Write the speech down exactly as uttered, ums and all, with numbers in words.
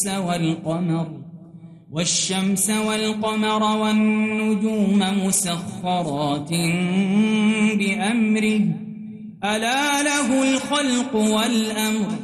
والقمر والشمس والقمر والنجوم مسخرات بأمره ألا له الخلق والأمر